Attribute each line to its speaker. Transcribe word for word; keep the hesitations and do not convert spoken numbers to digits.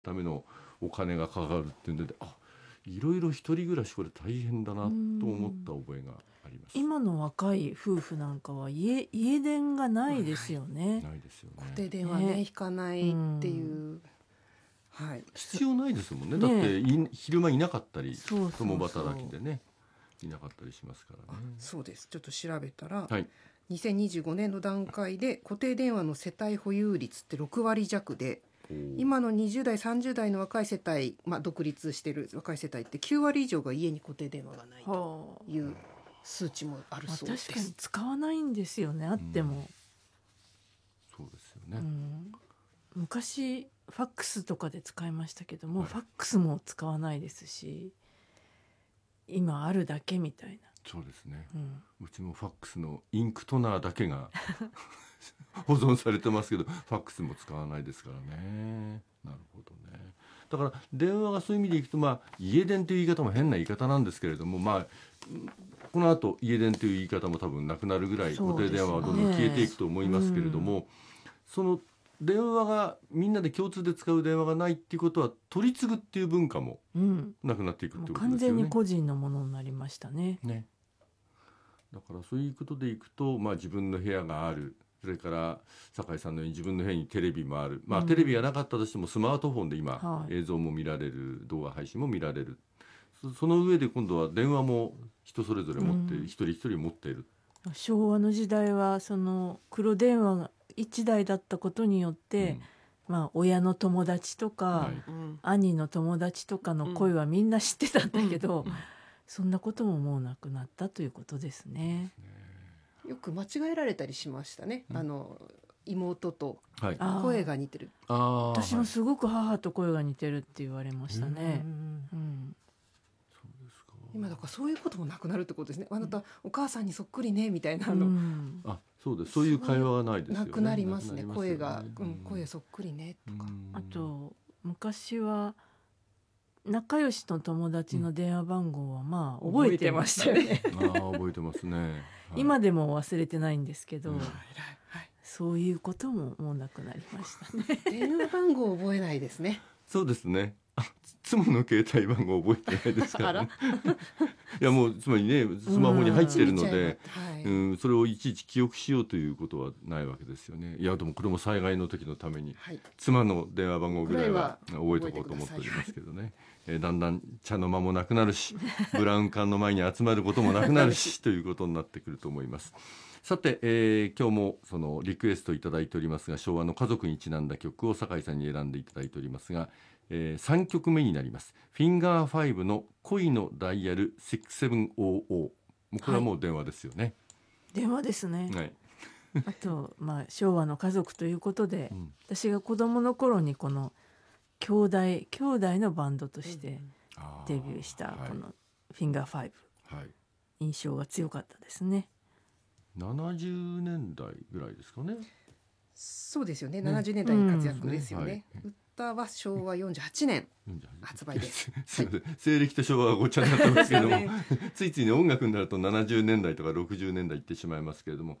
Speaker 1: ためのお金がかかるっていうんで、あ、いろいろ一人暮らしこれ大変だなと思った覚えがあります。
Speaker 2: 今の若い夫婦なんかは 家, 家電がないですよね。
Speaker 1: ないですよね。
Speaker 3: 固定電話ね、
Speaker 2: ね
Speaker 3: 引かないっていう、はい、
Speaker 1: 必要ないですもんね。
Speaker 2: ね
Speaker 1: だってい昼間いなかったり、
Speaker 2: そうそうそう
Speaker 1: 共働きでねいなかったりしますからね。
Speaker 3: そうです。ちょっと調べたら、
Speaker 1: はい、
Speaker 3: にせんにじゅうごねんの段階で固定電話の世帯保有率ってろくわり弱で、今のにじゅう代さんじゅう代の若い世帯、まあ、独立してる若い世帯ってきゅうわり以上が家に固定電話がないという数値もあるそうです。
Speaker 2: 確かに使わないんですよね、あっても、
Speaker 1: うん、そうですよね、
Speaker 2: うん、昔ファックスとかで使いましたけども、
Speaker 1: はい、
Speaker 2: ファックスも使わないですし、今あるだけみたいな。
Speaker 1: そうですね、
Speaker 2: うん、
Speaker 1: うちもファックスのインクトナーだけが保存されてますけど、ファックスも使わないですからね。なるほどね。だから電話がそういう意味でいくと、まあ、家電という言い方も変な言い方なんですけれども、まあ、この後家電という言い方も多分なくなるぐらい固定電話はどんどん消えていくと思いますけれども、その電話がみんなで共通で使う電話がないっていうことは、取り継ぐっていう文化もなくなっていくってことですよね。
Speaker 2: 完全に個人のものになりましたね。
Speaker 1: ね。だからそういうことでいくと、まあ、自分の部屋がある、それから酒井さんのように自分の部屋にテレビもある、まあ
Speaker 2: うん、
Speaker 1: テレビがなかったとしてもスマートフォンで今、
Speaker 2: はい、
Speaker 1: 映像も見られる、動画配信も見られる、そ, その上で今度は電話も人それぞれ持っている、うん、一人一人持っている。
Speaker 2: 昭和の時代はその黒電話がいちだいだったことによって、うん、まあ、親の友達とか、はい、兄の友達とかの声はみんな知ってたんだけど、うんうん、そんなことももうなくなったということですね。
Speaker 3: よく間違えられたりしましたね、うん、あの妹と声が似てる、
Speaker 2: はい、あ、私もすごく母と声が似てるって言われましたね、うん、
Speaker 3: 今だからそういうこともなくなるってことですね。あなた、うん、お母さんにそっくりねみたいなの、
Speaker 1: うん、あ、そうです。そういう会話はないですよね。
Speaker 3: なくなりますね。声が、うん、声そっくりねとか、うん、
Speaker 2: あと昔は仲良しの友達の電話番号はまあ覚えてましたよね。
Speaker 1: あ、覚えてますね、はい、
Speaker 2: 今でも忘れてないんですけど、うん、
Speaker 3: はい、
Speaker 2: そういうことももうなくなりましたね。
Speaker 3: 電話番号覚えないですね。
Speaker 1: そうですね。妻の携帯番号覚えてないですからね。いやもうつまりね、スマホに入ってるので、うん、うん、それをいちいち記憶しようということはないわけですよね。いやでもこれも災害の時のために、はい、妻の電話番号ぐらいは覚えておこうと思っておりますけどね。えー、だんだん茶の間もなくなるし、ブラウン管の前に集まることもなくなるしということになってくると思います。さて、えー、今日もそのリクエストいただいておりますが、昭和の家族にちなんだ曲を酒井さんに選んでいただいておりますが、えー、さんきょくめになります。フィンガーファイブの恋のダイヤルろくせんこれはもう電話ですよね。はい、
Speaker 2: 電話ですね。
Speaker 1: はい、
Speaker 2: あと、まあ、昭和の家族ということで、うん、私が子供の頃にこの兄弟兄弟のバンドとしてデビューしたこのフィンガーファイブ、はい、印象が強かったですね。
Speaker 1: ななじゅうねんだいぐらいですかね。
Speaker 3: そうですよね、ななじゅうねんだいに活躍ですよね、うん、はい、歌は昭和よんじゅうはちねん発売です。
Speaker 1: すいません、西暦と昭和がごっちゃになってますけどもついついね、音楽になるとななじゅうねんだいとかろくじゅうねんだいいってしまいますけれども、